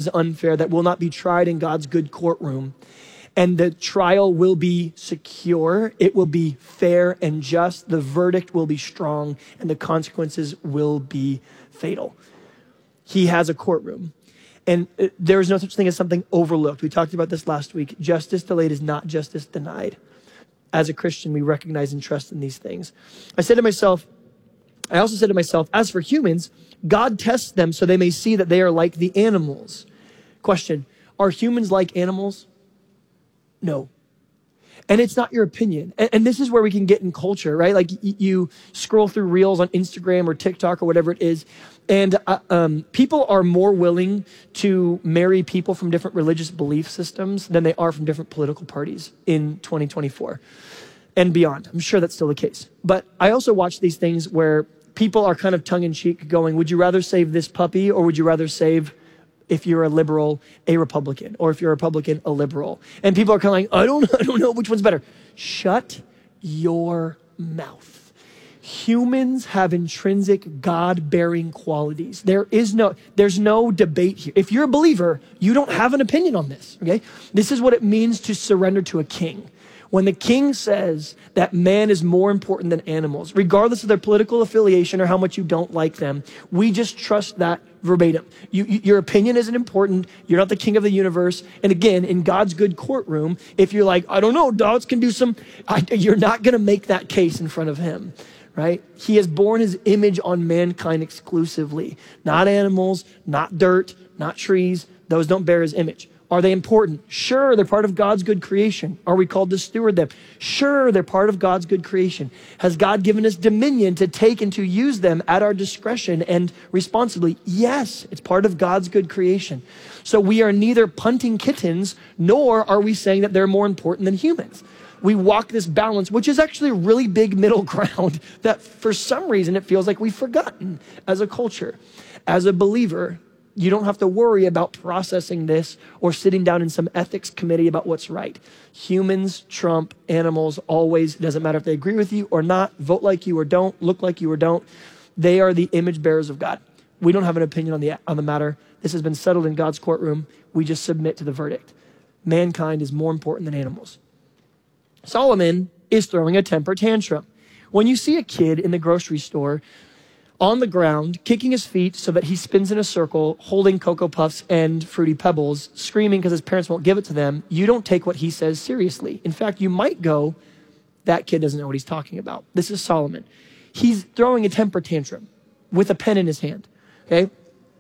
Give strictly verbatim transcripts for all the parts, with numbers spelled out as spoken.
is unfair, that will not be tried in God's good courtroom. And the trial will be secure. It will be fair and just. The verdict will be strong, and the consequences will be fatal. He has a courtroom. And there is no such thing as something overlooked. We talked about this last week. Justice delayed is not justice denied. As a Christian, we recognize and trust in these things. I said to myself, I also said to myself, as for humans, God tests them so they may see that they are like the animals. Question, are humans like animals? No. And it's not your opinion. And, and this is where we can get in culture, right? Like y- you scroll through reels on Instagram or TikTok or whatever it is, and uh, um, people are more willing to marry people from different religious belief systems than they are from different political parties in twenty twenty-four and beyond. I'm sure that's still the case. But I also watch these things where people are kind of tongue-in-cheek going, would you rather save this puppy, or would you rather save, if you're a liberal, a Republican, or if you're a Republican, a liberal? And people are kind of like, I don't, I don't know which one's better. Shut your mouth. Humans have intrinsic God-bearing qualities. There is no, there's no debate here. If you're a believer, you don't have an opinion on this, okay? This is what it means to surrender to a king. When the king says that man is more important than animals, regardless of their political affiliation or how much you don't like them, we just trust that verbatim. You, you, your opinion isn't important. You're not the king of the universe. And again, in God's good courtroom, if you're like, I don't know, dogs can do some, I, you're not going to make that case in front of him, right? He has borne his image on mankind exclusively, not animals, not dirt, not trees. Those don't bear his image. Are they important? Sure, they're part of God's good creation. Are we called to steward them? Sure, they're part of God's good creation. Has God given us dominion to take and to use them at our discretion and responsibly? Yes, it's part of God's good creation. So we are neither punting kittens, nor are we saying that they're more important than humans. We walk this balance, which is actually a really big middle ground that for some reason it feels like we've forgotten as a culture. As a believer, you don't have to worry about processing this or sitting down in some ethics committee about what's right. Humans trump animals always. It doesn't matter if they agree with you or not, vote like you or don't, look like you or don't. They are the image bearers of God. We don't have an opinion on the, on the matter. This has been settled in God's courtroom. We just submit to the verdict. Mankind is more important than animals. Solomon is throwing a temper tantrum. When you see a kid in the grocery store on the ground, kicking his feet so that he spins in a circle, holding Cocoa Puffs and Fruity Pebbles, screaming because his parents won't give it to them, you don't take what he says seriously. In fact, you might go, that kid doesn't know what he's talking about. This is Solomon. He's throwing a temper tantrum with a pen in his hand, okay?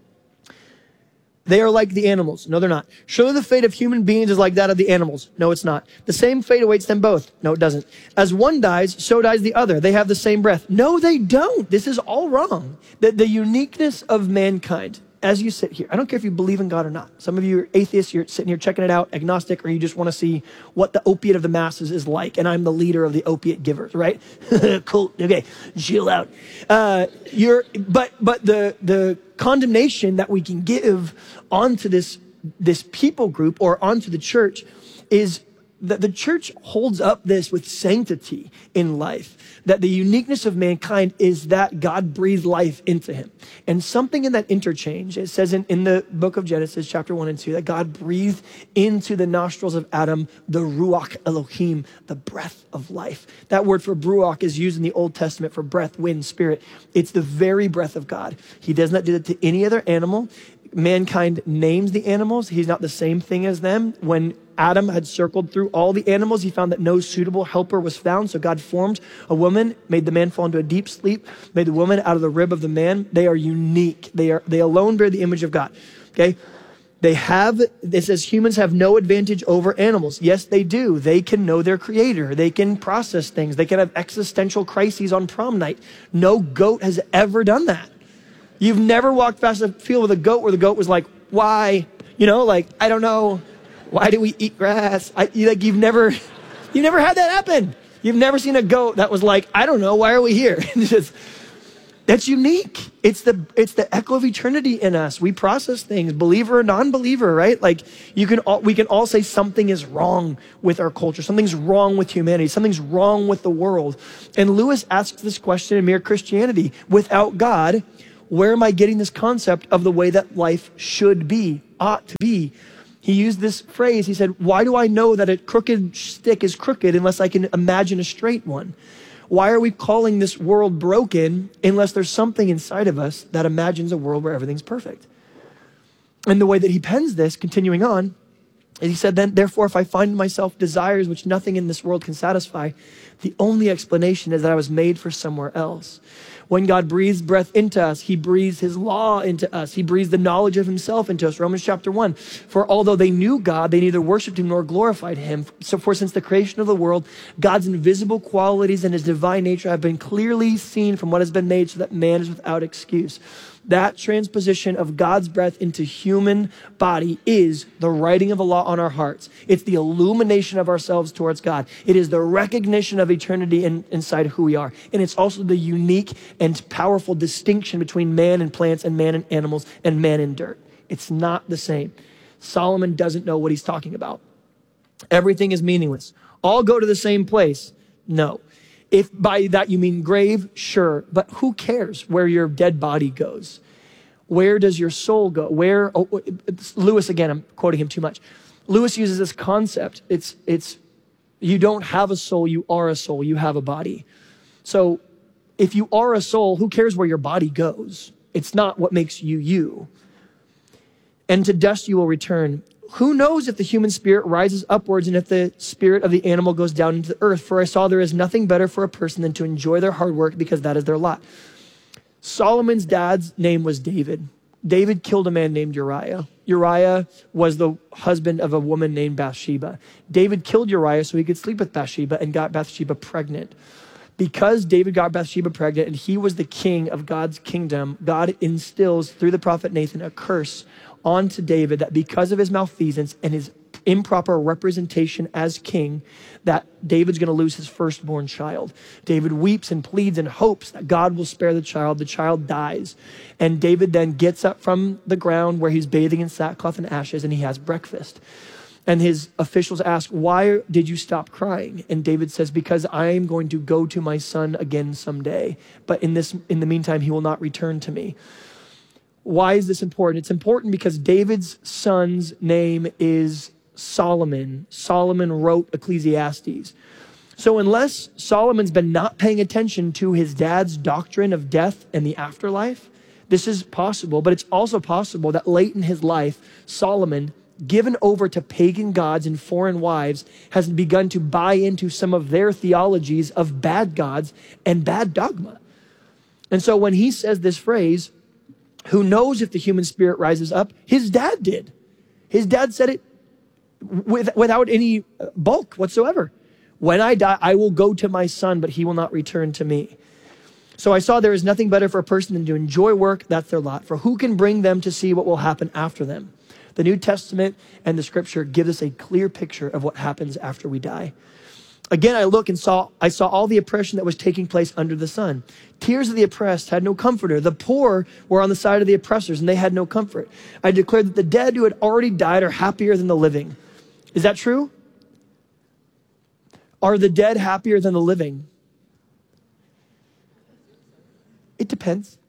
They are like the animals. No, they're not. Surely the fate of human beings is like that of the animals. No, it's not. The same fate awaits them both. No, it doesn't. As one dies, so dies the other. They have the same breath. No, they don't. This is all wrong. The, the uniqueness of mankind, as you sit here, I don't care if you believe in God or not. Some of you are atheists, you're sitting here checking it out, agnostic, or you just want to see what the opiate of the masses is like. And I'm the leader of the opiate givers, right? Cool. Okay, chill out. Uh, you're, but but the the condemnation that we can give onto this this people group or onto the church is that the church holds up this with sanctity in life, that the uniqueness of mankind is that God breathed life into him. And something in that interchange, it says in, in the book of Genesis, chapter one and two, that God breathed into the nostrils of Adam the Ruach Elohim, the breath of life. That word for Ruach is used in the Old Testament for breath, wind, spirit. It's the very breath of God. He does not do that to any other animal. Mankind names the animals. He's not the same thing as them. When Adam had circled through all the animals, he found that no suitable helper was found. So God formed a woman, made the man fall into a deep sleep, made the woman out of the rib of the man. They are unique. They are, they alone bear the image of God. Okay. They have, it says humans have no advantage over animals. Yes, they do. They can know their creator. They can process things. They can have existential crises on prom night. No goat has ever done that. You've never walked past a field with a goat where the goat was like, why? You know, like, I don't know. Why do we eat grass? I, you, like, you've never, you've never had that happen. You've never seen a goat that was like, I don't know. Why are we here? It's just, that's unique. It's the, it's the echo of eternity in us. We process things, believer or non-believer, right? Like you can all, we can all say something is wrong with our culture. Something's wrong with humanity. Something's wrong with the world. And Lewis asks this question in Mere Christianity. Without God, where am I getting this concept of the way that life should be? ought to be. He used this phrase. He said, why do I know that a crooked stick is crooked unless I can imagine a straight one? Why are we calling this world broken unless there's something inside of us that imagines a world where everything's perfect? And the way that he pens this, continuing on, is he said, then, therefore, if I find in myself desires which nothing in this world can satisfy, the only explanation is that I was made for somewhere else. When God breathes breath into us, he breathes his law into us. He breathes the knowledge of himself into us. Romans chapter one, for although they knew God, they neither worshiped him nor glorified him. So for since the creation of the world, God's invisible qualities and his divine nature have been clearly seen from what has been made, so that man is without excuse. That transposition of God's breath into human body is the writing of a law on our hearts. It's the illumination of ourselves towards God. It is the recognition of eternity in, inside who we are. And it's also the unique and powerful distinction between man and plants and man and animals and man and dirt. It's not the same. Solomon doesn't know what he's talking about. Everything is meaningless. All go to the same place. No. If by that you mean grave, sure. But who cares where your dead body goes? Where does your soul go? Where, oh, Lewis, again, I'm quoting him too much. Lewis uses this concept. It's, it's, you don't have a soul, you are a soul, you have a body. So if you are a soul, who cares where your body goes? It's not what makes you you. And to dust you will return. Who knows if the human spirit rises upwards and if the spirit of the animal goes down into the earth? For I saw there is nothing better for a person than to enjoy their hard work, because that is their lot. Solomon's dad's name was David. David killed a man named Uriah. Uriah was the husband of a woman named Bathsheba. David killed Uriah so he could sleep with Bathsheba and got Bathsheba pregnant. Because David got Bathsheba pregnant and he was the king of God's kingdom, God instills through the prophet Nathan a curse onto David, that because of his malfeasance and his improper representation as king, that David's going to lose his firstborn child. David weeps and pleads and hopes that God will spare the child. The child dies. And David then gets up from the ground where he's bathing in sackcloth and ashes, and he has breakfast. And his officials ask, why did you stop crying? And David says, because I am going to go to my son again someday. But in this, in the meantime, he will not return to me. Why is this important? It's important because David's son's name is Solomon. Solomon wrote Ecclesiastes. So unless Solomon's been not paying attention to his dad's doctrine of death and the afterlife, this is possible. But it's also possible that late in his life, Solomon, given over to pagan gods and foreign wives, has begun to buy into some of their theologies of bad gods and bad dogma. And so when he says this phrase, who knows if the human spirit rises up? His dad did. His dad said it with, without any bulk whatsoever. When I die, I will go to my son, but he will not return to me. So I saw there is nothing better for a person than to enjoy work. That's their lot. For who can bring them to see what will happen after them? The New Testament and the scripture give us a clear picture of what happens after we die. Again, I look and saw, I saw all the oppression that was taking place under the sun. Tears of the oppressed had no comforter. The poor were on the side of the oppressors, and they had no comfort. I declared that the dead who had already died are happier than the living. Is that true? Are the dead happier than the living? It depends.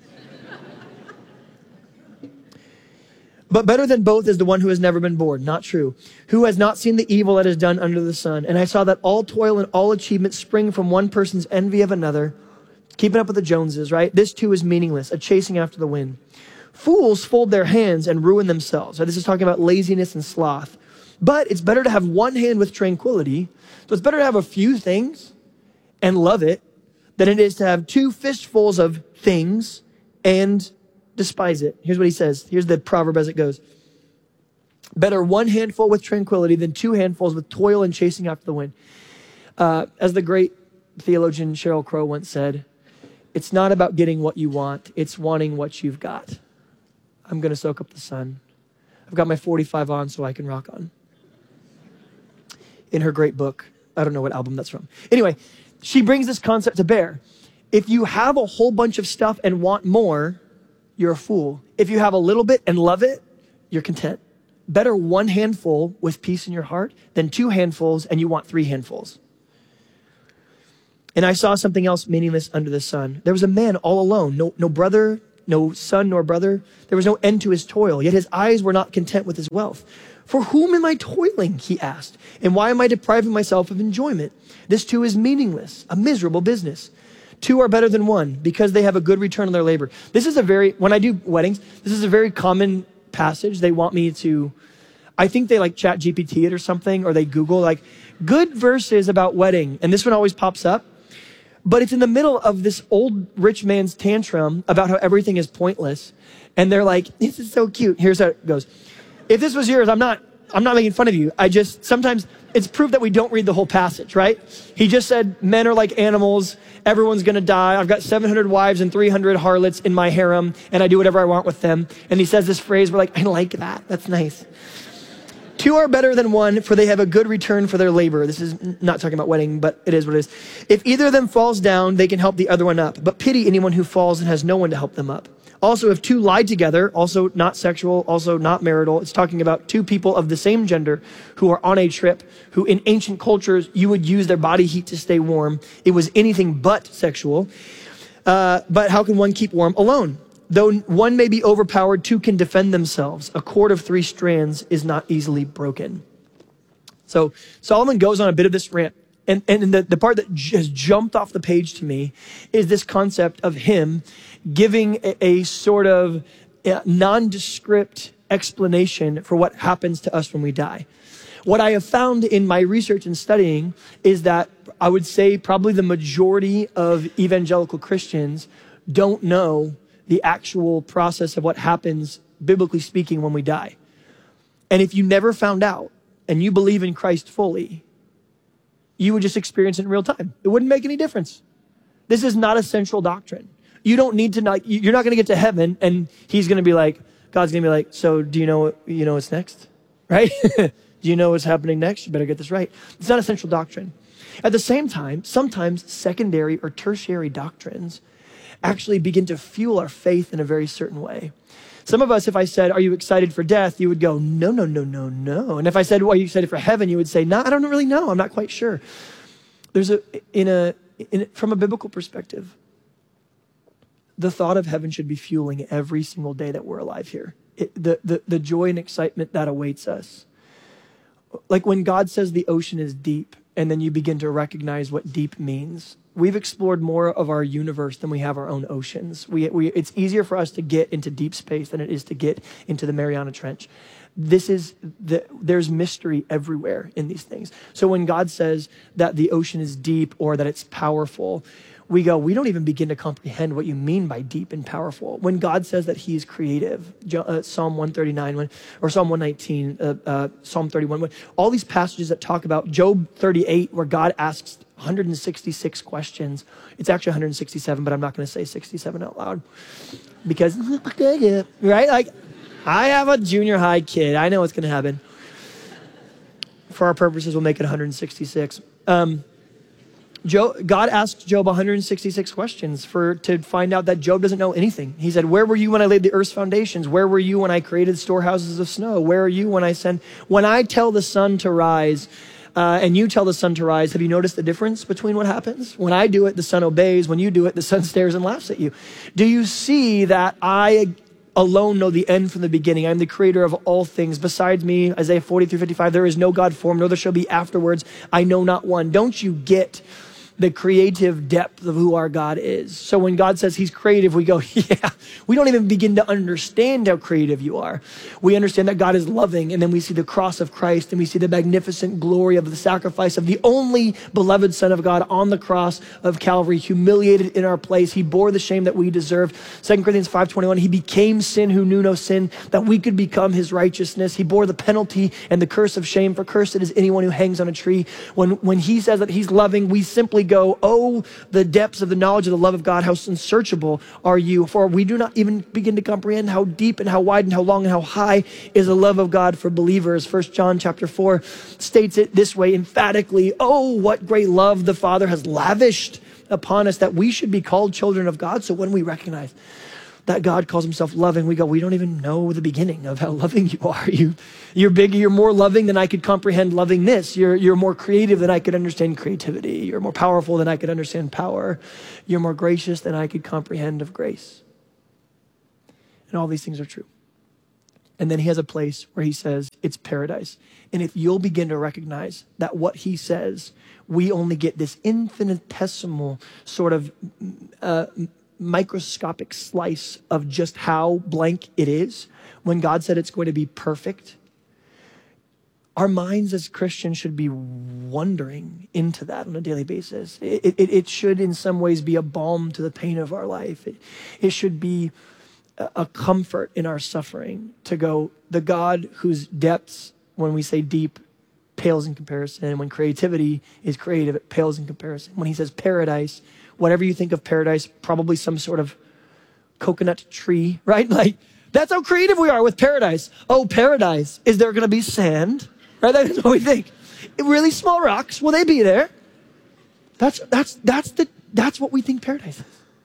But better than both is the one who has never been born. Not true. Who has not seen the evil that is done under the sun. And I saw that all toil and all achievement spring from one person's envy of another. Keeping up with the Joneses, right? This too is meaningless, a chasing after the wind. Fools fold their hands and ruin themselves. Right? This is talking about laziness and sloth. But it's better to have one hand with tranquility. So it's better to have a few things and love it than it is to have two fistfuls of things and despise it. Here's what he says. Here's the proverb as it goes. Better one handful with tranquility than two handfuls with toil and chasing after the wind. Uh, as the great theologian Sheryl Crow once said, it's not about getting what you want. It's wanting what you've got. I'm going to soak up the sun. I've got my forty-five on so I can rock on. In her great book. I don't know what album that's from. Anyway, she brings this concept to bear. If you have a whole bunch of stuff and want more, you're a fool. If you have a little bit and love it, you're content. Better one handful with peace in your heart than two handfuls and you want three handfuls. And I saw something else meaningless under the sun. There was a man all alone, no, no brother, no son nor brother. There was no end to his toil, yet his eyes were not content with his wealth. For whom am I toiling, he asked, and why am I depriving myself of enjoyment? This too is meaningless, a miserable business. Two are better than one because they have a good return on their labor. This is a very, when I do weddings, this is a very common passage. They want me to, I think they like chat G P T it or something, or they Google like good verses about wedding. And this one always pops up. But it's in the middle of this old rich man's tantrum about how everything is pointless. And they're like, this is so cute. Here's how it goes. If this was yours, I'm not, I'm not making fun of you. I just, sometimes it's proof that we don't read the whole passage, right? He just said, men are like animals. Everyone's going to die. I've got seven hundred wives and three hundred harlots in my harem, and I do whatever I want with them. And he says this phrase, we're like, I like that. That's nice. Two are better than one, for they have a good return for their labor. This is not talking about wedding, but it is what it is. If either of them falls down, they can help the other one up. But pity anyone who falls and has no one to help them up. Also, if two lie together, also not sexual, also not marital, it's talking about two people of the same gender who are on a trip, who in ancient cultures, you would use their body heat to stay warm. It was anything but sexual. Uh, but how can one keep warm alone? Though one may be overpowered, two can defend themselves. A cord of three strands is not easily broken. So Solomon goes on a bit of this rant. And, and the, the part that has jumped off the page to me is this concept of him giving a, a sort of nondescript explanation for what happens to us when we die. What I have found in my research and studying is that I would say probably the majority of evangelical Christians don't know the actual process of what happens, biblically speaking, when we die. And if you never found out and you believe in Christ fully, you would just experience it in real time. It wouldn't make any difference. This is not a central doctrine. You don't need to not, you're not going to get to heaven and he's going to be like, God's going to be like, so do you know what, you know what's next? Right? Do you know what's happening next? You better get this right. It's not a central doctrine. At the same time, sometimes secondary or tertiary doctrines actually begin to fuel our faith in a very certain way. Some of us, if I said, are you excited for death? You would go, no, no, no, no, no. And if I said, well, are you excited for heaven? You would say, no, I don't really know. I'm not quite sure. There's a, in a, in, from a biblical perspective, the thought of heaven should be fueling every single day that we're alive here. It, the, the, the joy and excitement that awaits us. Like when God says the ocean is deep, and then you begin to recognize what deep means. We've explored more of our universe than we have our own oceans. We, we, it's easier for us to get into deep space than it is to get into the Mariana Trench. This is, the, there's mystery everywhere in these things. So when God says that the ocean is deep or that it's powerful, we go, we don't even begin to comprehend what you mean by deep and powerful. When God says that he is creative, uh, Psalm one thirty-nine, when, or Psalm one nineteen, uh, uh, Psalm thirty-one, when, all these passages that talk about Job thirty-eight, where God asks one hundred sixty-six questions. It's actually one hundred sixty-seven, but I'm not going to say sixty-seven out loud because, right? Like, I have a junior high kid. I know what's going to happen. For our purposes, we'll make it one hundred sixty-six. Um, Job, God asked Job one hundred sixty-six questions for to find out that Job doesn't know anything. He said, where were you when I laid the earth's foundations? Where were you when I created storehouses of snow? Where are you when I send, when I tell the sun to rise uh, and you tell the sun to rise, have you noticed the difference between what happens? When I do it, the sun obeys. When you do it, the sun stares and laughs at you. Do you see that I alone know the end from the beginning? I'm the creator of all things. Besides me, Isaiah forty-three fifty-five, there is no God formed, nor there shall be afterwards. I know not one. Don't you get the creative depth of who our God is? So when God says he's creative, we go, yeah, we don't even begin to understand how creative you are. We understand that God is loving, and then we see the cross of Christ, and we see the magnificent glory of the sacrifice of the only beloved Son of God on the cross of Calvary, humiliated in our place. He bore the shame that we deserved. Second Corinthians five twenty-one, he became sin who knew no sin, that we could become his righteousness. He bore the penalty and the curse of shame, for cursed is anyone who hangs on a tree. When, when he says that he's loving, we simply go, oh, the depths of the knowledge of the love of God, how unsearchable are you? For we do not even begin to comprehend how deep and how wide and how long and how high is the love of God for believers. First John chapter four states it this way emphatically, oh, what great love the Father has lavished upon us that we should be called children of God. So when we recognize that God calls himself loving, we go, we don't even know the beginning of how loving you are. You, you're bigger, you're more loving than I could comprehend lovingness. You're, you're more creative than I could understand creativity. You're more powerful than I could understand power. You're more gracious than I could comprehend of grace. and all these things are true. And then he has a place where he says it's paradise. And if you'll begin to recognize that what he says, we only get this infinitesimal sort of uh, microscopic slice of just how blank it is, when God said it's going to be perfect, our minds as Christians should be wandering into that on a daily basis. It, it, it should in some ways be a balm to the pain of our life. It, it should be a comfort in our suffering to go, the God whose depths, when we say deep, pales in comparison. When creativity is creative, it pales in comparison. When he says paradise, whatever you think of paradise, probably some sort of coconut tree, right? Like, that's how creative we are with paradise. Oh, paradise. Is there going to be sand? Right? That's what we think. Really small rocks, will they be there? That's, that's, that's, the, that's what we think paradise is.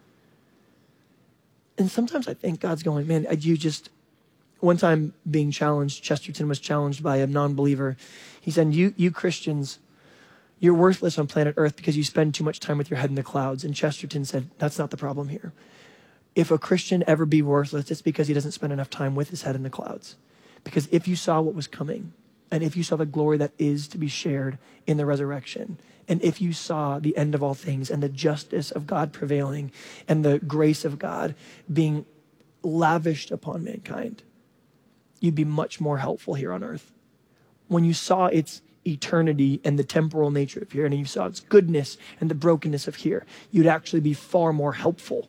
And sometimes I think God's going, man, you just, one time being challenged, Chesterton was challenged by a non-believer. He said, you, you Christians, you're worthless on planet Earth because you spend too much time with your head in the clouds. And Chesterton said, that's not the problem here. If a Christian ever be worthless, it's because he doesn't spend enough time with his head in the clouds. Because if you saw what was coming, and if you saw the glory that is to be shared in the resurrection, and if you saw the end of all things and the justice of God prevailing and the grace of God being lavished upon mankind, you'd be much more helpful here on earth. When you saw its eternity and the temporal nature of here, and you saw its goodness and the brokenness of here, you'd actually be far more helpful.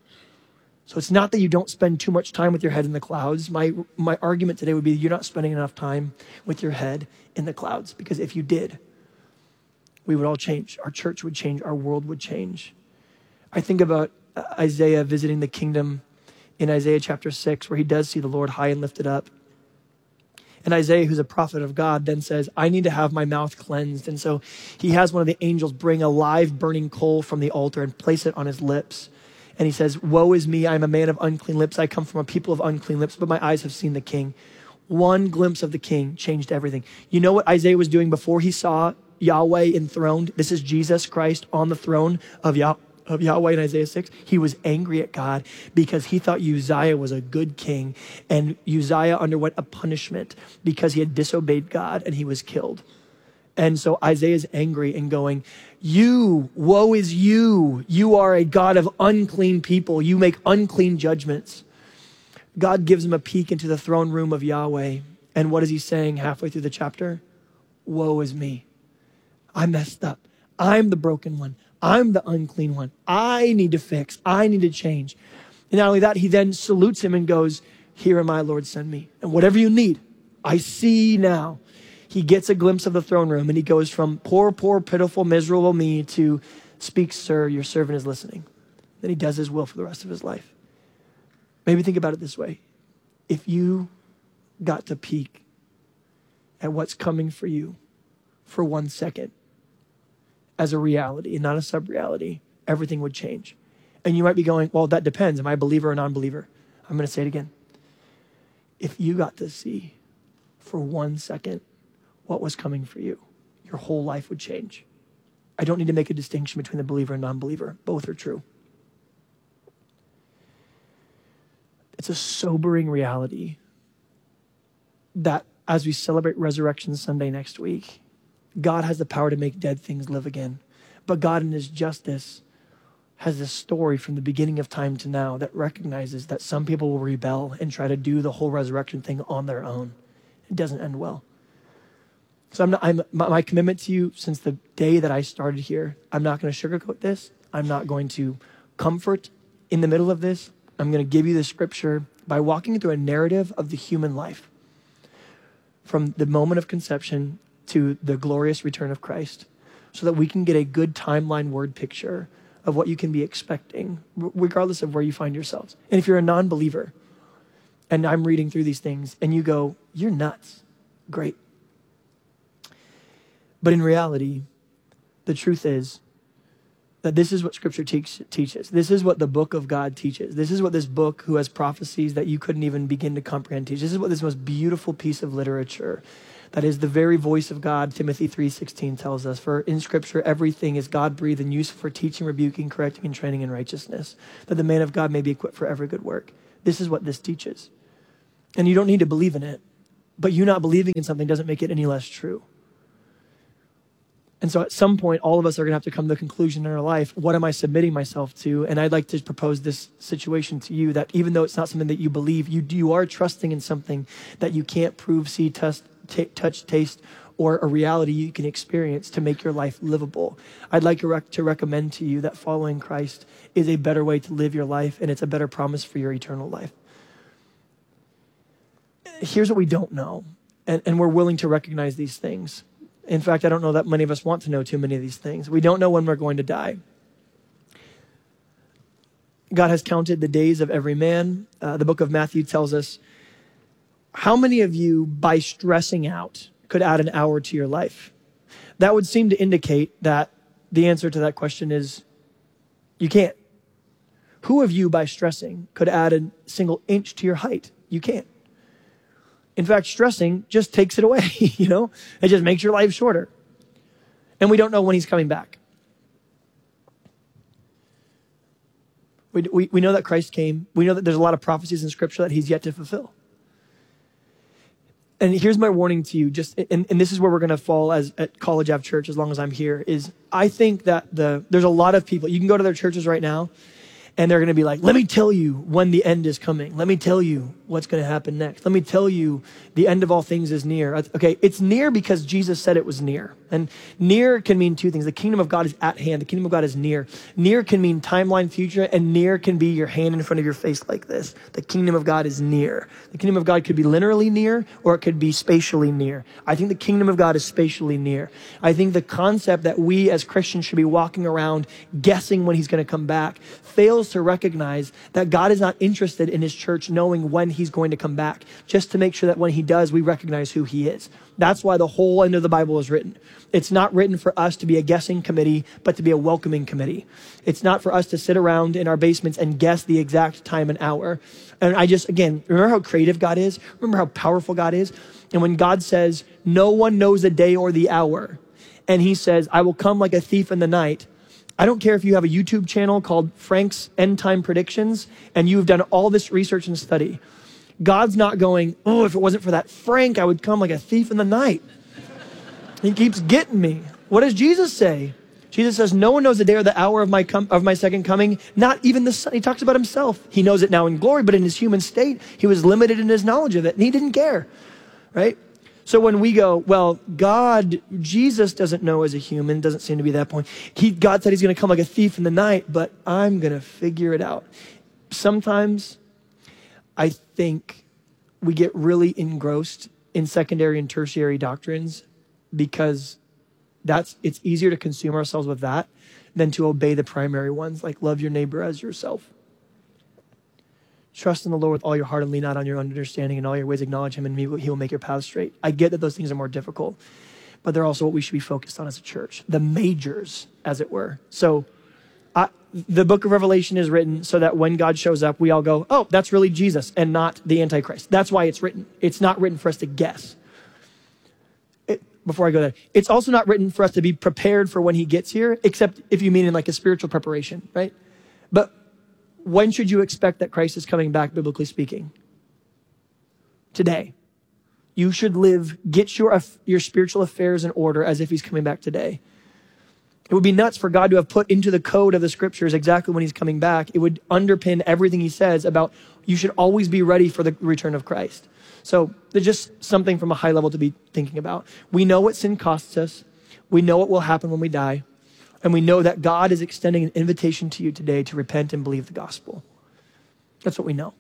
So it's not that you don't spend too much time with your head in the clouds. My, my argument today would be you're not spending enough time with your head in the clouds, because if you did, we would all change. Our church would change. Our world would change. I think about Isaiah visiting the kingdom in Isaiah chapter six, where he does see the Lord high and lifted up. And Isaiah, who's a prophet of God, then says, I need to have my mouth cleansed. And so he has one of the angels bring a live burning coal from the altar and place it on his lips. And he says, woe is me, I'm a man of unclean lips. I come from a people of unclean lips, but my eyes have seen the King. One glimpse of the King changed everything. You know what Isaiah was doing before he saw Yahweh enthroned? This is Jesus Christ on the throne of, Yah- of Yahweh in Isaiah six. He was angry at God because he thought Uzziah was a good king, and Uzziah underwent a punishment because he had disobeyed God and he was killed. And so Isaiah is angry and going, you, woe is you. You are a God of unclean people. You make unclean judgments. God gives him a peek into the throne room of Yahweh. And what is he saying halfway through the chapter? Woe is me. I messed up. I'm the broken one. I'm the unclean one. I need to fix. I need to change. And not only that, he then salutes him and goes, here am I, Lord, send me. And whatever you need, I see now. He gets a glimpse of the throne room, and he goes from poor, poor, pitiful, miserable me to speak, sir, your servant is listening. Then he does his will for the rest of his life. Maybe think about it this way. If you got to peek at what's coming for you for one second as a reality and not a sub-reality, everything would change. And you might be going, well, that depends. Am I a believer or non-believer? I'm going to say it again. If you got to see for one second what was coming for you, your whole life would change. I don't need to make a distinction between the believer and non-believer. Both are true. It's a sobering reality that as we celebrate Resurrection Sunday next week, God has the power to make dead things live again. But God in his justice has this story from the beginning of time to now that recognizes that some people will rebel and try to do the whole resurrection thing on their own. It doesn't end well. So I'm not, I'm, my, my commitment to you since the day that I started here, I'm not going to sugarcoat this. I'm not going to comfort in the middle of this. I'm going to give you the scripture by walking through a narrative of the human life from the moment of conception to the glorious return of Christ, so that we can get a good timeline word picture of what you can be expecting, regardless of where you find yourselves. And if you're a non-believer and I'm reading through these things and you go, you're nuts, great. But in reality, the truth is that this is what Scripture teach, teaches. This is what the book of God teaches. This is what this book, who has prophecies that you couldn't even begin to comprehend, teaches. This is what this most beautiful piece of literature that is the very voice of God, Timothy three sixteen tells us. For in Scripture, everything is God-breathed and useful for teaching, rebuking, correcting, and training in righteousness, that the man of God may be equipped for every good work. this is what this teaches. And you don't need to believe in it, but you not believing in something doesn't make it any less true. And so at some point, all of us are going to have to come to the conclusion in our life, what am I submitting myself to? And I'd like to propose this situation to you, that even though it's not something that you believe, you, you are trusting in something that you can't prove, see, test, t- touch, taste, or a reality you can experience to make your life livable. I'd like to, rec- to recommend to you that following Christ is a better way to live your life, and it's a better promise for your eternal life. Here's what we don't know, and, and we're willing to recognize these things. In fact, I don't know that many of us want to know too many of these things. We don't know when we're going to die. God has counted the days of every man. Uh, the book of Matthew tells us, how many of you, by stressing out, could add an hour to your life? That would seem to indicate that the answer to that question is, you can't. Who of you, by stressing, could add a single inch to your height? You can't. In fact, stressing just takes it away, you know? It just makes your life shorter. And we don't know when he's coming back. We, we, we know that Christ came. We know that there's a lot of prophecies in Scripture that he's yet to fulfill. And here's my warning to you, just, and, and this is where we're going to fall as at College Ave Church as long as I'm here, is I think that the there's a lot of people, you can go to their churches right now, and they're going to be like, let me tell you when the end is coming. Let me tell you what's going to happen next. Let me tell you the end of all things is near. Okay, it's near because Jesus said it was near. And near can mean two things. The kingdom of God is at hand. The kingdom of God is near. Near can mean timeline future, and near can be your hand in front of your face like this. The kingdom of God is near. The kingdom of God could be literally near, or it could be spatially near. I think the kingdom of God is spatially near. I think the concept that we as Christians should be walking around guessing when he's going to come back fails to recognize that God is not interested in his church knowing when he's going to come back, just to make sure that when he does, we recognize who he is. That's why the whole end of the Bible is written. It's not written for us to be a guessing committee, but to be a welcoming committee. It's not for us to sit around in our basements and guess the exact time and hour. And I just, again, remember how creative God is? Remember how powerful God is? And when God says, no one knows the day or the hour, and he says, I will come like a thief in the night, I don't care if you have a YouTube channel called Frank's End Time Predictions, and you've done all this research and study. God's not going, oh, if it wasn't for that Frank, I would come like a thief in the night. He keeps getting me. What does Jesus say? Jesus says, no one knows the day or the hour of my com- of my second coming, not even the Son. He talks about himself. He knows it now in glory, but in his human state, he was limited in his knowledge of it, and he didn't care, right? So when we go, well, God, Jesus doesn't know as a human, doesn't seem to be that point. He, God said he's going to come like a thief in the night, but I'm going to figure it out. Sometimes I think we get really engrossed in secondary and tertiary doctrines because that's it's easier to consume ourselves with that than to obey the primary ones, like love your neighbor as yourself. Trust in the Lord with all your heart and lean not on your own understanding. In all your ways acknowledge him, and he will make your path straight. I get that those things are more difficult, but they're also what we should be focused on as a church. The majors, as it were. So I, the book of Revelation is written so that when God shows up, we all go, oh, that's really Jesus and not the Antichrist. That's why it's written. It's not written for us to guess. It, before I go there, it's also not written for us to be prepared for when he gets here, except if you mean in like a spiritual preparation, right? But when should you expect that Christ is coming back, biblically speaking? Today. You should live, get your, your spiritual affairs in order as if he's coming back today. It would be nuts for God to have put into the code of the scriptures exactly when he's coming back. It would underpin everything he says about you should always be ready for the return of Christ. So there's just something from a high level to be thinking about. We know what sin costs us. We know what will happen when we die. And we know that God is extending an invitation to you today to repent and believe the gospel. That's what we know.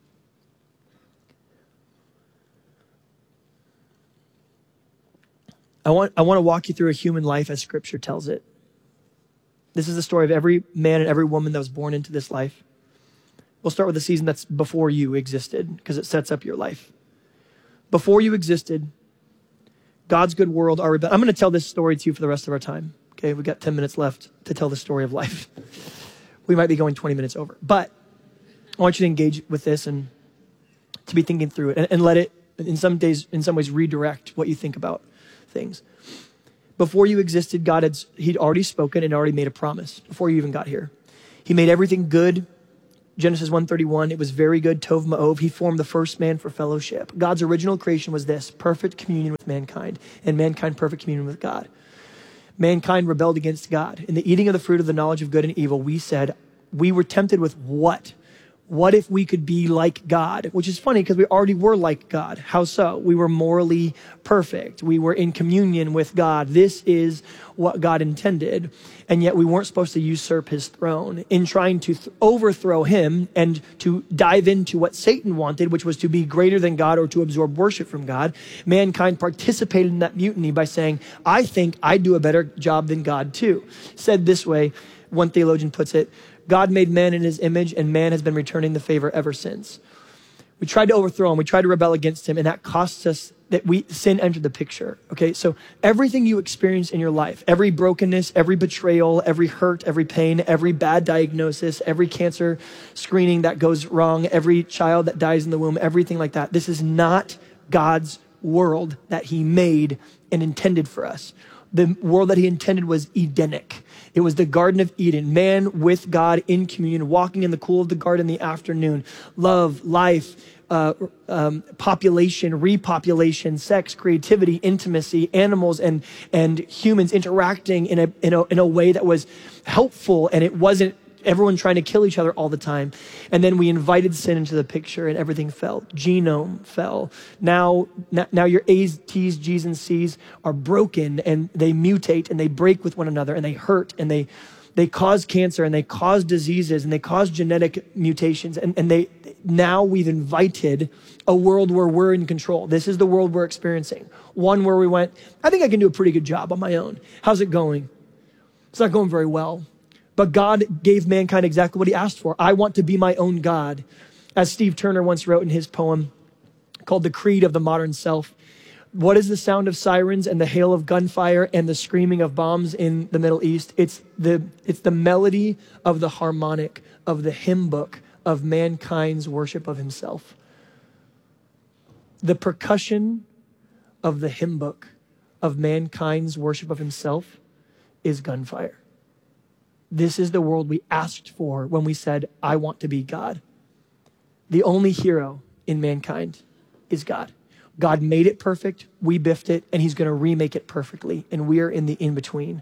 I want, I want to walk you through a human life as scripture tells it. This is the story of every man and every woman that was born into this life. We'll start with the season that's before you existed, because it sets up your life. Before you existed, God's good world, our rebellion. I'm going to tell this story to you for the rest of our time. Okay, we've got ten minutes left to tell the story of life. We might be going twenty minutes over. But I want you to engage with this and to be thinking through it and, and let it, in some days, in some ways, redirect what you think about things. Before you existed, God had he'd already spoken and already made a promise before you even got here. He made everything good Genesis one thirty-one, it was very good, Tov Ma'ov. He formed the first man for fellowship. God's original creation was this, perfect communion with mankind, and mankind perfect communion with God. Mankind rebelled against God. In the eating of the fruit of the knowledge of good and evil, we said, we were tempted with what? What if we could be like God? Which is funny because we already were like God. How so? We were morally perfect. We were in communion with God. This is what God intended. And yet we weren't supposed to usurp his throne. In trying to th- overthrow him and to dive into what Satan wanted, which was to be greater than God or to absorb worship from God, mankind participated in that mutiny by saying, I think I do a better job than God too. Said this way, one theologian puts it, God made man in his image, and man has been returning the favor ever since. We tried to overthrow him. We tried to rebel against him, and that costs us that we sin entered the picture. Okay, so everything you experience in your life, every brokenness, every betrayal, every hurt, every pain, every bad diagnosis, every cancer screening that goes wrong, every child that dies in the womb, everything like that. This is not God's world that he made and intended for us. The world that he intended was Edenic. It was the Garden of Eden, man with God in communion, walking in the cool of the garden in the afternoon, love, life, uh, um, population, repopulation, sex, creativity, intimacy, animals and, and humans interacting in a, in a, in a way that was helpful, and it wasn't everyone trying to kill each other all the time. And then we invited sin into the picture and everything fell. Genome fell. Now, now your A's, T's, G's, and C's are broken, and they mutate and they break with one another, and they hurt, and they they cause cancer, and they cause diseases, and they cause genetic mutations. And, and they now we've invited a world where we're in control. This is the world we're experiencing. One where we went, I think I can do a pretty good job on my own. How's it going? It's not going very well. But God gave mankind exactly what he asked for. I want to be my own God. As Steve Turner once wrote in his poem called The Creed of the Modern Self, what is the sound of sirens and the hail of gunfire and the screaming of bombs in the Middle East? It's the, it's the melody of the harmonic of the hymn book of mankind's worship of himself. The percussion of the hymn book of mankind's worship of himself is gunfire. This is the world we asked for when we said, I want to be God. The only hero in mankind is God. God made it perfect, we biffed it, and he's going to remake it perfectly, and we're in the in-between.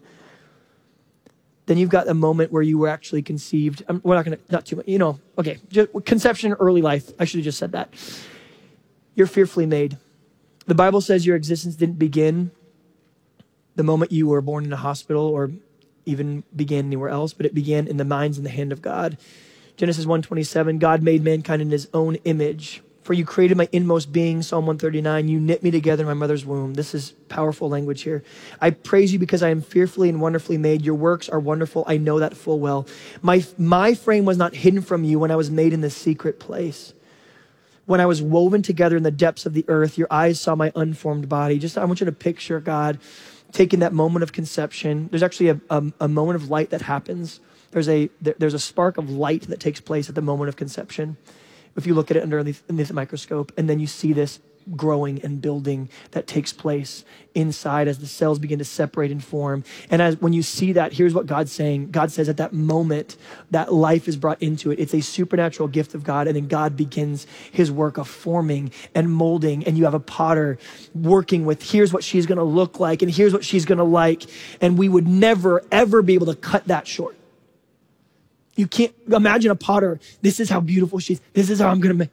Then you've got a moment where you were actually conceived. Um, we're not going to, not too much, you know, okay, just conception, early life. I should have just said that. You're fearfully made. The Bible says your existence didn't begin the moment you were born in a hospital or even began anywhere else, but it began in the minds and the hand of God. Genesis one twenty-seven, God made mankind in his own image. For you created my inmost being, Psalm one thirty-nine, you knit me together in my mother's womb. This is powerful language here. I praise you because I am fearfully and wonderfully made. Your works are wonderful. I know that full well. My, my frame was not hidden from you when I was made in the secret place. When I was woven together in the depths of the earth, your eyes saw my unformed body. Just, I want you to picture God taking that moment of conception. There's actually a, a, a moment of light that happens. There's a, there, there's a spark of light that takes place at the moment of conception. If you look at it underneath, underneath the microscope, and then you see this growing and building that takes place inside as the cells begin to separate and form. And as when you see that, here's what God's saying. God says at that moment, that life is brought into it. It's a supernatural gift of God. And then God begins his work of forming and molding. And you have a potter working with, here's what she's going to look like, and here's what she's going to like. And we would never, ever be able to cut that short. You can't imagine a potter. This is how beautiful she is. This is how I'm going to make.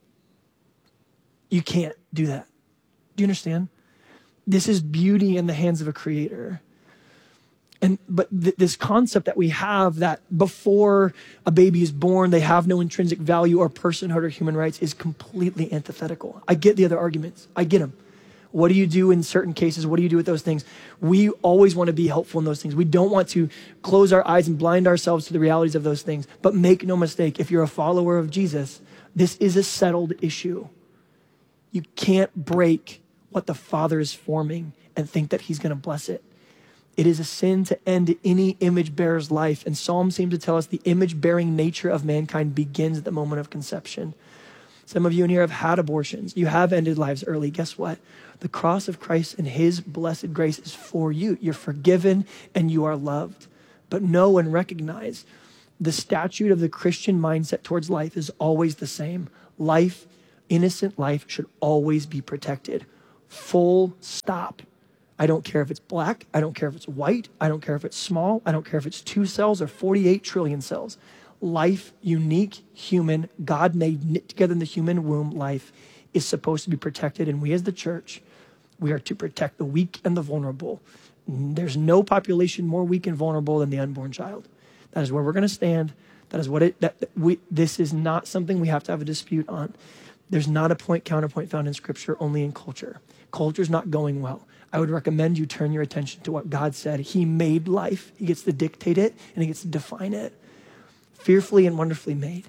You can't do that. Do you understand? This is beauty in the hands of a creator. And but th- this concept that we have that before a baby is born, they have no intrinsic value or personhood or human rights is completely antithetical. I get the other arguments. I get them. What do you do in certain cases? What do you do with those things? We always want to be helpful in those things. We don't want to close our eyes and blind ourselves to the realities of those things. But make no mistake, if you're a follower of Jesus, this is a settled issue. You can't break what the Father is forming and think that he's going to bless it. It is a sin to end any image bearer's life. And Psalm seems to tell us the image-bearing nature of mankind begins at the moment of conception. Some of you in here have had abortions. You have ended lives early. Guess what? The cross of Christ and his blessed grace is for you. You're forgiven and you are loved. But know and recognize The statute of the Christian mindset towards life is always the same. Life, innocent life, should always be protected. Full stop. I don't care if it's black. I don't care if it's white. I don't care if it's small. I don't care if it's two cells or forty-eight trillion cells. Life, unique, human, God-made, knit together in the human womb life is supposed to be protected. And we as the church, we are to protect the weak and the vulnerable. There's no population more weak and vulnerable than the unborn child. That is where we're going to stand. That is what it, that we, this is not something we have to have a dispute on. There's not a point counterpoint found in scripture, only in culture. Culture's not going well. I would recommend you turn your attention to what God said. He made life. He gets to dictate it and he gets to define it. Fearfully and wonderfully made.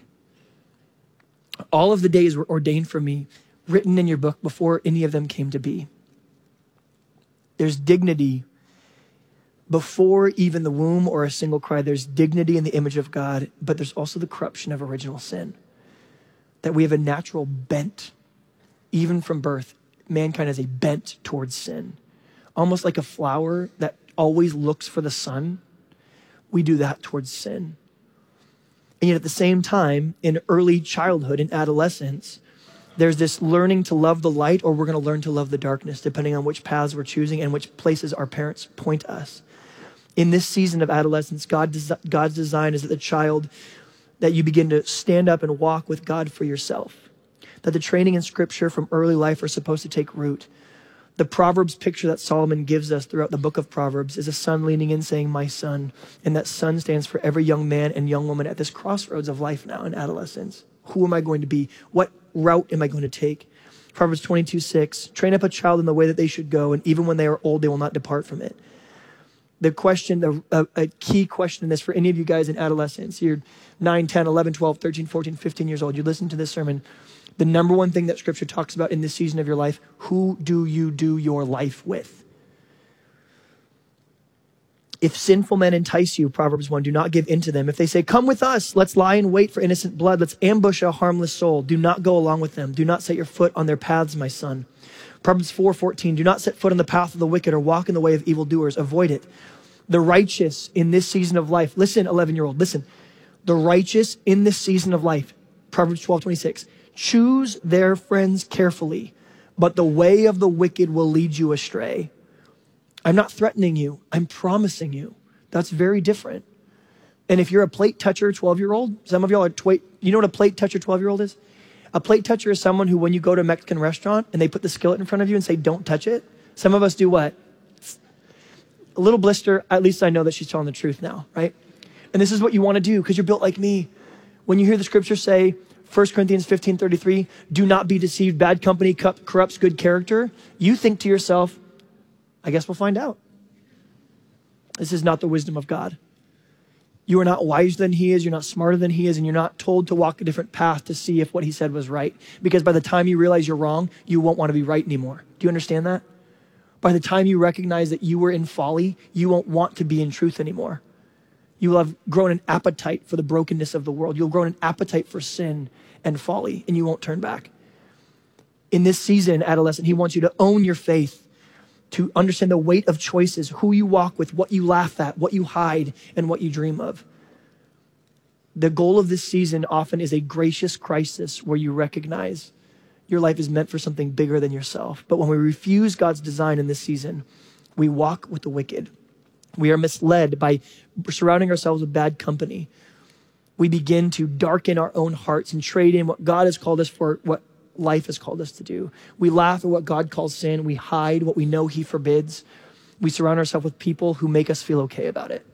All of the days were ordained for me, written in your book before any of them came to be. There's dignity before even the womb or a single cry. There's dignity in the image of God, but there's also the corruption of original sin. That we have a natural bent, even from birth. Mankind has a bent towards sin. Almost like a flower that always looks for the sun. We do that towards sin. And yet at the same time, in early childhood, in adolescence, there's this learning to love the light, or we're going to learn to love the darkness, depending on which paths we're choosing and which places our parents point us. In this season of adolescence, God des- God's design is that the child, that you begin to stand up and walk with God for yourself. That the training in scripture from early life are supposed to take root. The Proverbs picture that Solomon gives us throughout the book of Proverbs is a son leaning in saying, my son. And that son stands for every young man and young woman at this crossroads of life now in adolescence. Who am I going to be? What route am I going to take? Proverbs twenty-two six, train up a child in the way that they should go, and even when they are old, they will not depart from it. The question, the, a, a key question in this for any of you guys in adolescence, you're nine, ten, eleven, twelve, thirteen, fourteen, fifteen years old, you listen to this sermon, the number one thing that scripture talks about in this season of your life, who do you do your life with? If sinful men entice you, Proverbs one, do not give in to them. If they say, come with us, let's lie in wait for innocent blood, let's ambush a harmless soul, do not go along with them. Do not set your foot on their paths, my son. Proverbs four fourteen, do not set foot on the path of the wicked or walk in the way of evildoers. Avoid it. The righteous in this season of life, listen, eleven-year-old, listen. The righteous in this season of life, Proverbs twelve twenty-six, choose their friends carefully, but the way of the wicked will lead you astray. I'm not threatening you. I'm promising you. That's very different. And if you're a plate toucher twelve-year-old, some of y'all are, tw- you know what a plate toucher twelve-year-old is? A plate toucher is someone who, when you go to a Mexican restaurant and they put the skillet in front of you and say, don't touch it. Some of us do what? A little blister. At least I know that she's telling the truth now, right? And this is what you want to do because you're built like me. When you hear the scripture say, First Corinthians fifteen thirty-three, do not be deceived. Bad company corrupts good character. You think to yourself, I guess we'll find out. This is not the wisdom of God. You are not wiser than he is. You're not smarter than he is. And you're not told to walk a different path to see if what he said was right. Because by the time you realize you're wrong, you won't want to be right anymore. Do you understand that? By the time you recognize that you were in folly, you won't want to be in truth anymore. You will have grown an appetite for the brokenness of the world. You'll grow an appetite for sin and folly, and you won't turn back. In this season, adolescent, he wants you to own your faith, to understand the weight of choices, who you walk with, what you laugh at, what you hide, and what you dream of. The goal of this season often is a gracious crisis where you recognize your life is meant for something bigger than yourself. But when we refuse God's design in this season, we walk with the wicked. We are misled by surrounding ourselves with bad company. We begin to darken our own hearts and trade in what God has called us for what life has called us to do. We laugh at what God calls sin. We hide what we know he forbids. We surround ourselves with people who make us feel okay about it.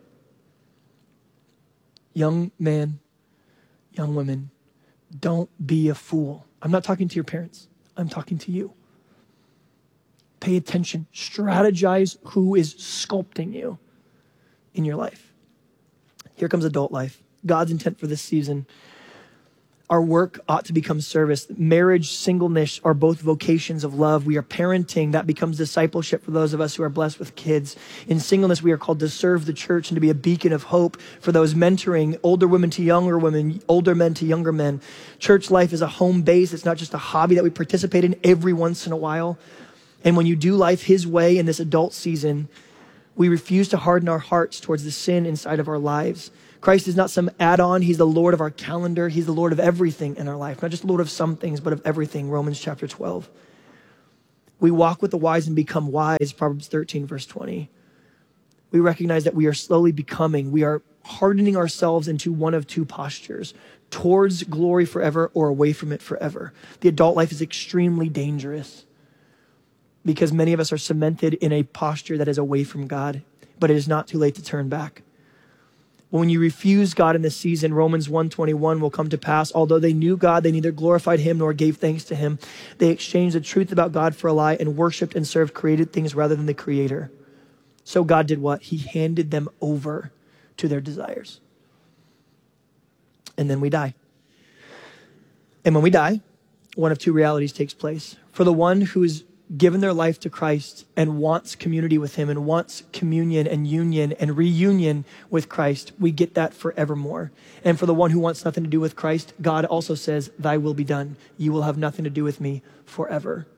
Young man, young women, don't be a fool. I'm not talking to your parents. I'm talking to you. Pay attention. Strategize who is sculpting you in your life. Here comes adult life. God's intent for this season. Our work ought to become service. Marriage, singleness are both vocations of love. We are parenting. That becomes discipleship for those of us who are blessed with kids. In singleness, we are called to serve the church and to be a beacon of hope for those mentoring older women to younger women, older men to younger men. Church life is a home base. It's not just a hobby that we participate in every once in a while. And when you do life his way in this adult season, we refuse to harden our hearts towards the sin inside of our lives. Christ is not some add-on. He's the Lord of our calendar. He's the Lord of everything in our life, not just Lord of some things, but of everything. Romans chapter twelve. We walk with the wise and become wise, Proverbs thirteen, verse twenty. We recognize that we are slowly becoming, we are hardening ourselves into one of two postures, towards glory forever or away from it forever. The adult life is extremely dangerous because many of us are cemented in a posture that is away from God, but it is not too late to turn back. When you refuse God in this season, Romans one twenty-one will come to pass. Although they knew God, they neither glorified him nor gave thanks to him. They exchanged the truth about God for a lie and worshiped and served created things rather than the Creator. So God did what? He handed them over to their desires. And then we die. And when we die, one of two realities takes place. For the one who is given their life to Christ and wants community with him and wants communion and union and reunion with Christ, we get that forevermore. And for the one who wants nothing to do with Christ, God also says, thy will be done. You will have nothing to do with me forever.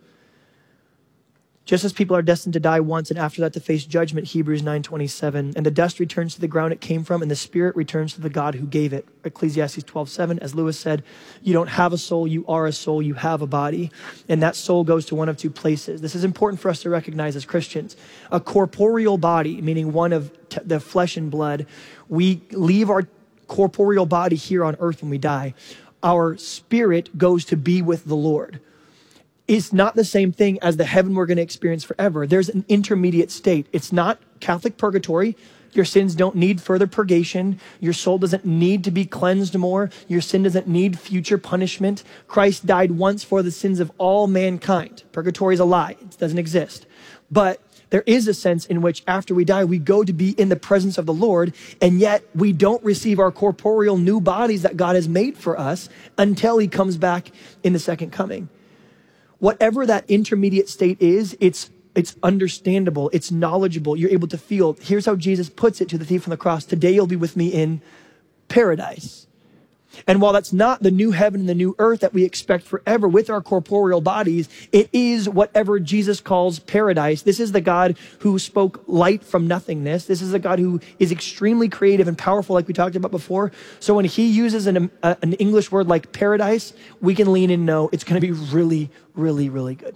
Just as people are destined to die once and after that to face judgment, Hebrews nine twenty-seven, and the dust returns to the ground it came from and the spirit returns to the God who gave it. Ecclesiastes twelve seven, as Lewis said, you don't have a soul, you are a soul, you have a body. And that soul goes to one of two places. This is important for us to recognize as Christians. A corporeal body, meaning one of t- the flesh and blood, we leave our corporeal body here on earth when we die. Our spirit goes to be with the Lord. Is not the same thing as the heaven we're going to experience forever. There's an intermediate state. It's not Catholic purgatory. Your sins don't need further purgation. Your soul doesn't need to be cleansed more. Your sin doesn't need future punishment. Christ died once for the sins of all mankind. Purgatory is a lie. It doesn't exist. But there is a sense in which after we die, we go to be in the presence of the Lord, and yet we don't receive our corporeal new bodies that God has made for us until he comes back in the second coming. Whatever that intermediate state is, it's it's understandable, it's knowledgeable, you're able to feel. Here's how Jesus puts it to the thief on the cross. Today you'll be with me in paradise. And while that's not the new heaven and the new earth that we expect forever with our corporeal bodies, it is whatever Jesus calls paradise. This is the God who spoke light from nothingness. This is a God who is extremely creative and powerful, like we talked about before. So when he uses an, uh, an English word like paradise, we can lean in and know it's going to be really, really, really good.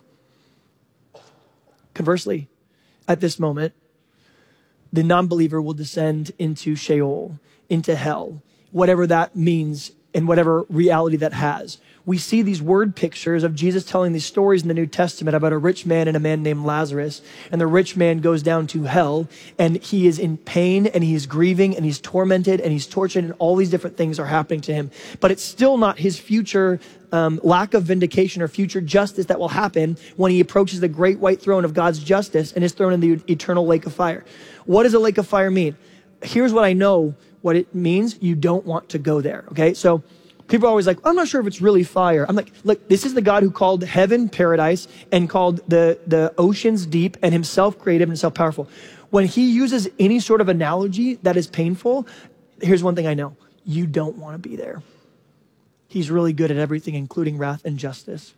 Conversely, at this moment, the non-believer will descend into Sheol, into hell, whatever that means and whatever reality that has. We see these word pictures of Jesus telling these stories in the New Testament about a rich man and a man named Lazarus. And the rich man goes down to hell and he is in pain and he's grieving and he's tormented and he's tortured and all these different things are happening to him. But it's still not his future um, lack of vindication or future justice that will happen when he approaches the great white throne of God's justice and is thrown in the eternal lake of fire. What does a lake of fire mean? Here's what I know what it means. You don't want to go there, okay? So people are always like, I'm not sure if it's really fire. I'm like, look, this is the God who called heaven paradise and called the, the oceans deep and himself creative and himself powerful. When he uses any sort of analogy that is painful, here's one thing I know. You don't want to be there. He's really good at everything, including wrath and justice.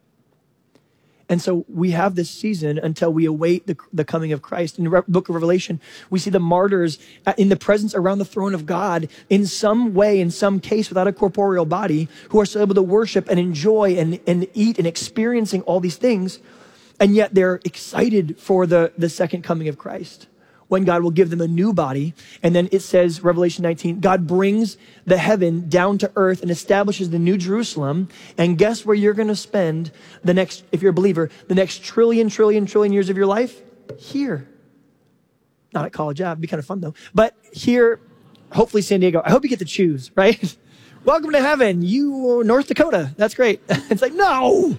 And so we have this season until we await the, the coming of Christ. In the book of Revelation, we see the martyrs in the presence around the throne of God in some way, in some case, without a corporeal body, who are still able to worship and enjoy and, and eat and experiencing all these things. And yet they're excited for the, the second coming of Christ, when God will give them a new body. And then it says, Revelation nineteen, God brings the heaven down to earth and establishes the new Jerusalem. And guess where you're going to spend the next, if you're a believer, the next trillion, trillion, trillion years of your life? Here. Not at College Ave. It'd be kind of fun though. But here, hopefully San Diego. I hope you get to choose, right? Welcome to heaven. You, North Dakota. That's great. It's like, no.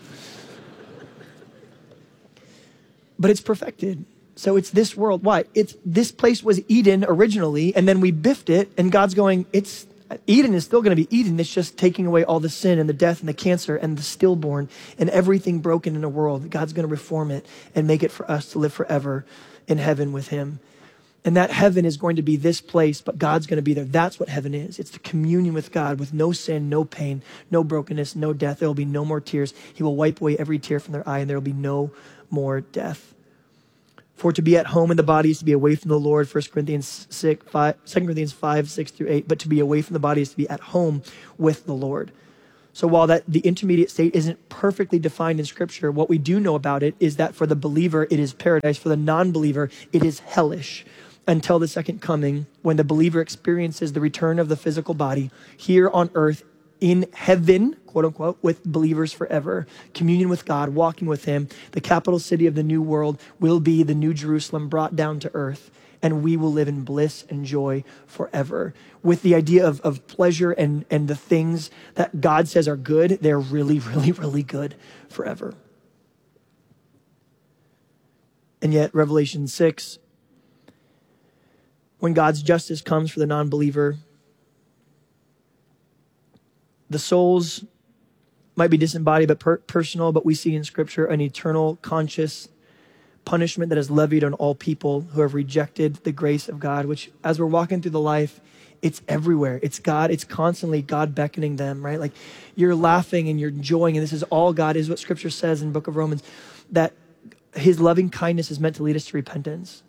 But it's perfected. So it's this world. Why? It's this place was Eden originally, and then we biffed it, and God's going, it's Eden is still going to be Eden. It's just taking away all the sin and the death and the cancer and the stillborn and everything broken in the world. God's going to reform it and make it for us to live forever in heaven with him. And that heaven is going to be this place, but God's going to be there. That's what heaven is. It's the communion with God with no sin, no pain, no brokenness, no death. There will be no more tears. He will wipe away every tear from their eye, and there will be no more death. For to be at home in the body is to be away from the Lord, First Corinthians six, five, Second Corinthians five, six through eight. But to be away from the body is to be at home with the Lord. So while that the intermediate state isn't perfectly defined in Scripture, what we do know about it is that for the believer, it is paradise. For the non-believer, it is hellish until the second coming, when the believer experiences the return of the physical body here on earth in heaven, quote unquote, with believers forever, communion with God, walking with him. The capital city of the new world will be the new Jerusalem brought down to earth, and we will live in bliss and joy forever. With the idea of, of pleasure and, and the things that God says are good, they're really, really, really good forever. And yet, Revelation six, when God's justice comes for the non-believer, the souls might be disembodied but per- personal, but we see in Scripture an eternal, conscious punishment that is levied on all people who have rejected the grace of God, which as we're walking through the life, it's everywhere. It's God. It's constantly God beckoning them, right? Like you're laughing and you're enjoying, and this is all God, is what Scripture says in the book of Romans, that his loving kindness is meant to lead us to repentance.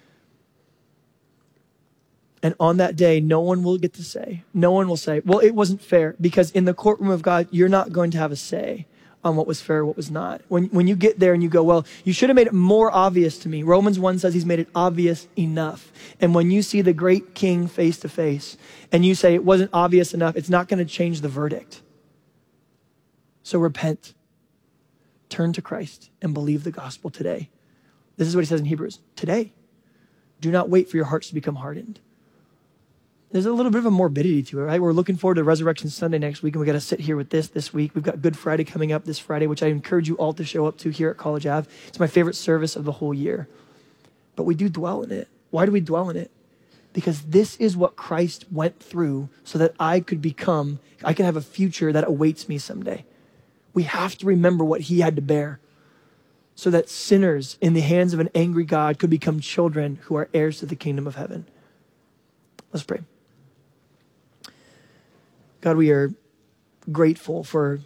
And on that day, no one will get to say, no one will say, well, it wasn't fair, because in the courtroom of God, you're not going to have a say on what was fair, what was not. When when you get there and you go, well, you should have made it more obvious to me. Romans one says he's made it obvious enough. And when you see the great King face to face and you say it wasn't obvious enough, it's not going to change the verdict. So repent, turn to Christ, and believe the gospel today. This is what he says in Hebrews, today. Do not wait for your hearts to become hardened. There's a little bit of a morbidity to it, right? We're looking forward to Resurrection Sunday next week, and we got to sit here with this this week. We've got Good Friday coming up this Friday, which I encourage you all to show up to here at College Ave. It's my favorite service of the whole year. But we do dwell in it. Why do we dwell in it? Because this is what Christ went through so that I could become, I could have a future that awaits me someday. We have to remember what he had to bear so that sinners in the hands of an angry God could become children who are heirs to the kingdom of heaven. Let's pray. God, we are grateful for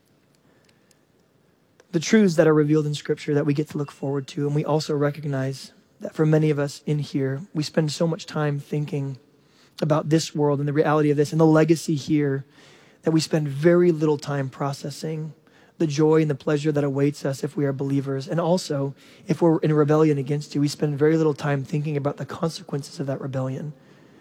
the truths that are revealed in Scripture that we get to look forward to. And we also recognize that for many of us in here, we spend so much time thinking about this world and the reality of this and the legacy here that we spend very little time processing the joy and the pleasure that awaits us if we are believers. And also, if we're in rebellion against you, we spend very little time thinking about the consequences of that rebellion.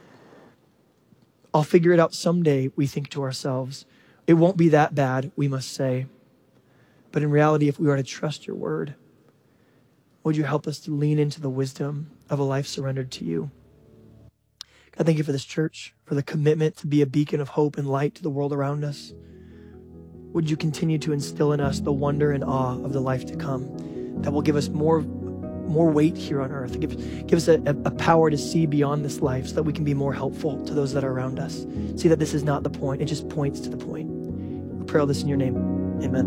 I'll figure it out someday, we think to ourselves. It won't be that bad, we must say. But in reality, if we are to trust your word, would you help us to lean into the wisdom of a life surrendered to you? God, thank you for this church, for the commitment to be a beacon of hope and light to the world around us. Would you continue to instill in us the wonder and awe of the life to come that will give us more more weight here on earth. Give, give us a, a power to see beyond this life so that we can be more helpful to those that are around us. See that this is not the point. It just points to the point. We pray all this in your name. Amen.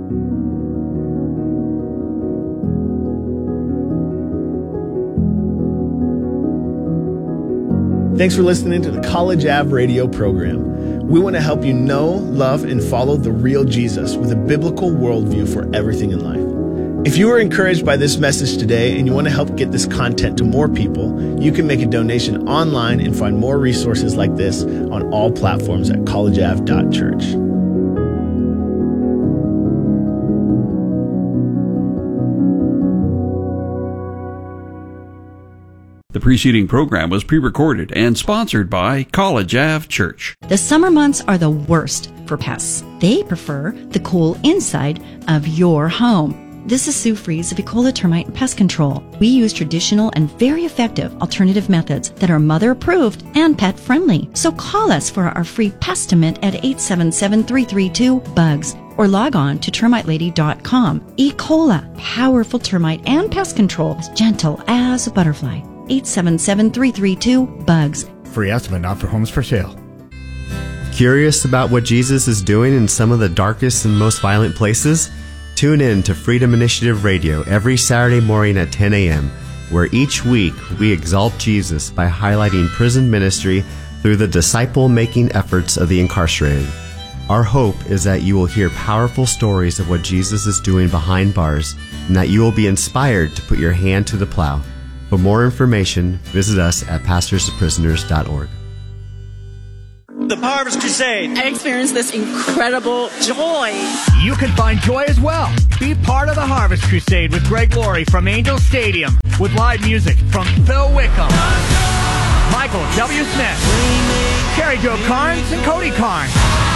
Thanks for listening to the College Ave radio program. We want to help you know, love, and follow the real Jesus with a biblical worldview for everything in life. If you were encouraged by this message today and you want to help get this content to more people, you can make a donation online and find more resources like this on all platforms at college ave dot church. The preceding program was pre-recorded and sponsored by College Ave Church. The summer months are the worst for pests. They prefer the cool inside of your home. This is Sue Fries of Ecola Termite and Pest Control. We use traditional and very effective alternative methods that are mother-approved and pet-friendly. So call us for our free Pestimate at eight seven seven, three three two, B U G S or log on to termite lady dot com. Ecola, powerful termite and pest control, as gentle as a butterfly. eight seven seven, three three two, B U G S. Free estimate not for homes for sale. Curious about what Jesus is doing in some of the darkest and most violent places? Tune in to Freedom Initiative Radio every Saturday morning at ten a.m., where each week we exalt Jesus by highlighting prison ministry through the disciple-making efforts of the incarcerated. Our hope is that you will hear powerful stories of what Jesus is doing behind bars and that you will be inspired to put your hand to the plow. For more information, visit us at pastors to prisoners dot org. The Harvest Crusade. I experienced this incredible joy. You can find joy as well. Be part of the Harvest Crusade with Greg Laurie from Angel Stadium, with live music from Phil Wickham, Michael W. Smith, Carrie Jo Carnes, and Cody Carnes.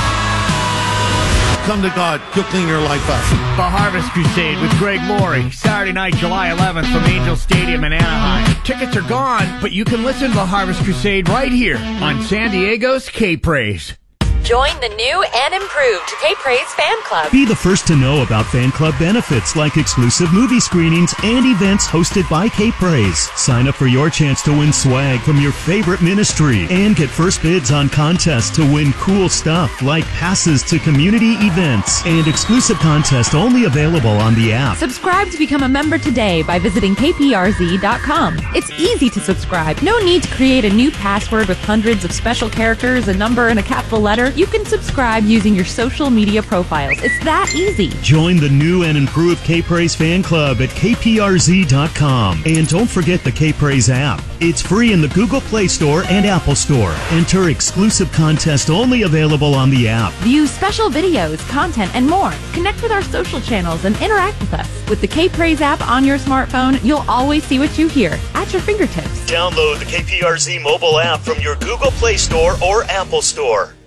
Come to God. He'll clean your life up. The Harvest Crusade with Greg Laurie, Saturday night, July eleventh from Angel Stadium in Anaheim. Tickets are gone, but you can listen to the Harvest Crusade right here on San Diego's K-Praise. Join the new and improved K-Praise Fan Club. Be the first to know about fan club benefits like exclusive movie screenings and events hosted by K-Praise. Sign up for your chance to win swag from your favorite ministry and get first bids on contests to win cool stuff like passes to community events and exclusive contests only available on the app. Subscribe to become a member today by visiting K P R Z dot com. It's easy to subscribe. No need to create a new password with hundreds of special characters, a number, and a capital letter. You can subscribe using your social media profiles. It's that easy. Join the new and improved K-Praise fan club at K P R Z dot com. And don't forget the K-Praise app. It's free in the Google Play Store and Apple Store. Enter exclusive contest only available on the app. View special videos, content, and more. Connect with our social channels and interact with us. With the K-Praise app on your smartphone, you'll always see what you hear at your fingertips. Download the K P R Z mobile app from your Google Play Store or Apple Store.